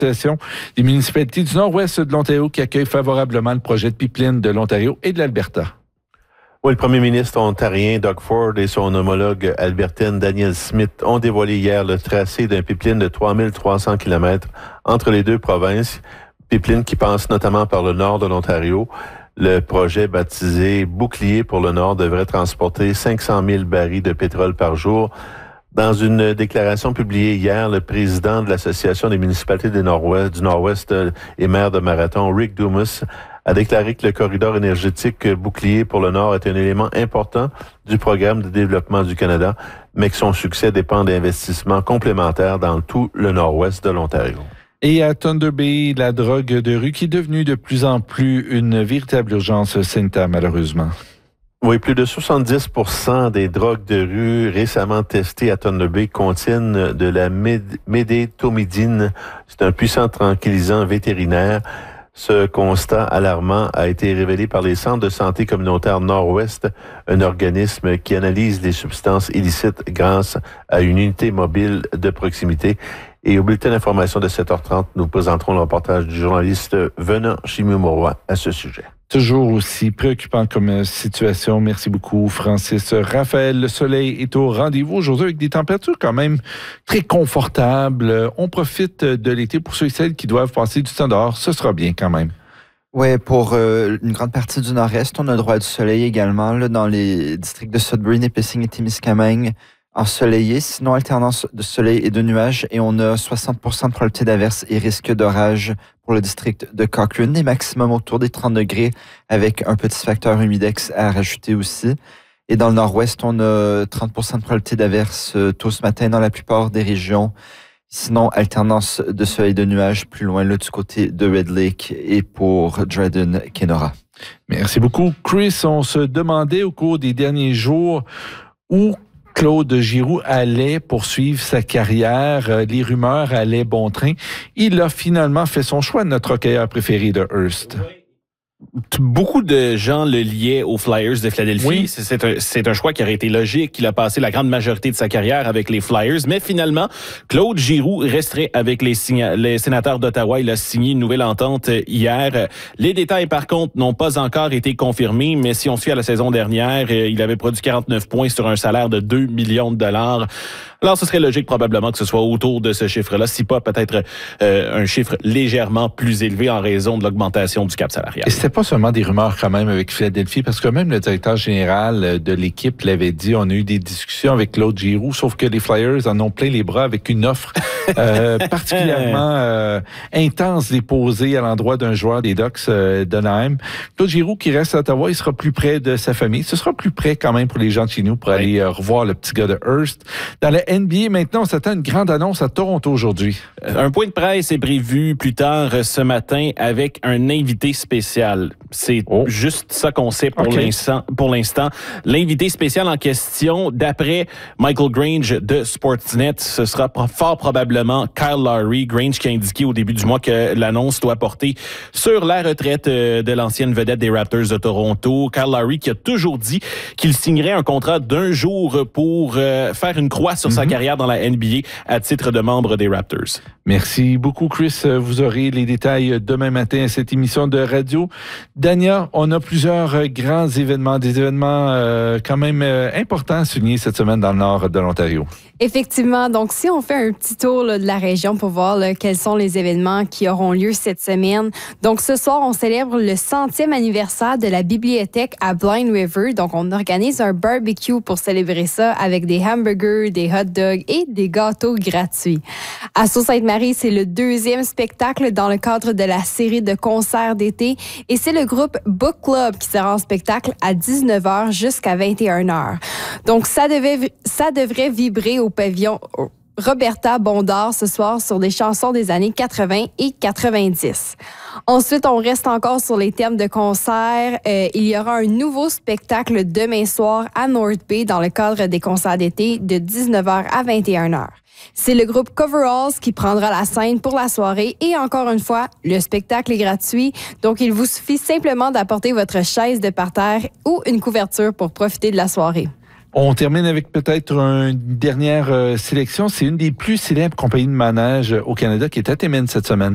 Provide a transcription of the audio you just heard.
l'Association des municipalités du nord-ouest de l'Ontario qui accueille favorablement le projet de pipeline de l'Ontario et de l'Alberta. Oui, le premier ministre ontarien Doug Ford et son homologue albertaine Danielle Smith ont dévoilé hier le tracé d'un pipeline de 3300 km entre les deux provinces. Pipeline qui passe notamment par le nord de l'Ontario. Le projet baptisé Bouclier pour le Nord devrait transporter 500 000 barils de pétrole par jour. Dans une déclaration publiée hier, le président de l'Association des municipalités du Nord-Ouest et maire de Marathon, Rick Dumas, a déclaré que le corridor énergétique Bouclier pour le Nord est un élément important du programme de développement du Canada, mais que son succès dépend d'investissements complémentaires dans tout le Nord-Ouest de l'Ontario. Et à Thunder Bay, la drogue de rue qui est devenue de plus en plus une véritable urgence sanitaire, malheureusement. Oui, plus de 70% des drogues de rue récemment testées à Thunder Bay contiennent de la médétomidine. C'est un puissant tranquillisant vétérinaire. Ce constat alarmant a été révélé par les centres de santé communautaires Nord-Ouest, un organisme qui analyse les substances illicites grâce à une unité mobile de proximité. Et au bulletin d'information de 7h30, nous présenterons le reportage du journaliste Venant Chimumoroa à ce sujet. Toujours aussi préoccupant comme situation. Merci beaucoup, Francis. Raphaël, le soleil est au rendez-vous aujourd'hui avec des températures quand même très confortables. On profite de l'été pour ceux et celles qui doivent passer du temps dehors. Ce sera bien quand même. Oui, pour une grande partie du nord-est, on a droit du soleil également là, dans les districts de Sudbury, Nipissing et Témiscamingue. Ensoleillé, sinon alternance de soleil et de nuages, et on a 60% de probabilité d'averse et risque d'orage pour le district de Cochrane, des maximums autour des 30 degrés avec un petit facteur humidex à rajouter aussi. Et dans le nord-ouest, on a 30% de probabilité d'averse tôt ce matin dans la plupart des régions. Sinon, alternance de soleil et de nuages plus loin là, du côté de Red Lake et pour Dryden, Kenora. Merci beaucoup, Chris. On se demandait au cours des derniers jours où Claude Giroux allait poursuivre sa carrière. Les rumeurs allaient bon train. Il a finalement fait son choix, notre hockeyeur préféré de Hearst. Beaucoup de gens le liaient aux Flyers de Philadelphie. Oui. C'est un choix qui aurait été logique. Il a passé la grande majorité de sa carrière avec les Flyers. Mais finalement, Claude Giroux resterait avec les sénateurs d'Ottawa. Il a signé une nouvelle entente hier. Les détails, par contre, n'ont pas encore été confirmés. Mais si on se fie à la saison dernière, il avait produit 49 points sur un salaire de 2 millions de dollars. Alors, ce serait logique probablement que ce soit autour de ce chiffre-là, si pas peut-être un chiffre légèrement plus élevé en raison de l'augmentation du cap salarial. Et c'était pas seulement des rumeurs quand même avec Philadelphie, parce que même le directeur général de l'équipe l'avait dit, on a eu des discussions avec Claude Giroux, sauf que les Flyers en ont plein les bras avec une offre particulièrement intense déposée à l'endroit d'un joueur des Ducks d'Anaheim. Claude Giroux qui reste à Ottawa, il sera plus près de sa famille. Ce sera plus près quand même pour les gens de chez nous pour aller revoir le petit gars de Hearst. Dans la NBA, maintenant, on s'attend à une grande annonce à Toronto aujourd'hui. Un point de presse est prévu plus tard ce matin avec un invité spécial. C'est juste ça qu'on sait pour l'instant. L'invité spécial en question, d'après Michael Grange de Sportsnet, ce sera fort probablement Kyle Lowry. Grange qui a indiqué au début du mois que l'annonce doit porter sur la retraite de l'ancienne vedette des Raptors de Toronto. Kyle Lowry qui a toujours dit qu'il signerait un contrat d'1 jour pour faire une croix sur sa carrière dans la NBA à titre de membre des Raptors. Merci beaucoup, Chris. Vous aurez les détails demain matin à cette émission de radio. Dania, on a plusieurs grands événements, des événements quand même importants à souligner cette semaine dans le nord de l'Ontario. Effectivement. Donc, si on fait un petit tour là, de la région pour voir là, quels sont les événements qui auront lieu cette semaine. Donc, ce soir, on célèbre le 100e anniversaire de la bibliothèque à Blind River. Donc, on organise un barbecue pour célébrer ça avec des hamburgers, des hot dogs et des gâteaux gratuits. À Sault-Sainte-Marie, c'est le 2e spectacle dans le cadre de la série de concerts d'été et c'est le groupe Book Club qui sera en spectacle à 19h jusqu'à 21h. Donc, ça devrait vibrer au pavillon Roberta Bondard ce soir sur des chansons des années 80 et 90. Ensuite, on reste encore sur les thèmes de concert. Il y aura un nouveau spectacle demain soir à North Bay dans le cadre des concerts d'été de 19h à 21h. C'est le groupe Coveralls qui prendra la scène pour la soirée et encore une fois, le spectacle est gratuit. Donc, il vous suffit simplement d'apporter votre chaise de parterre ou une couverture pour profiter de la soirée. On termine avec peut-être une dernière sélection. C'est une des plus célèbres compagnies de manège au Canada qui est à Timmins cette semaine.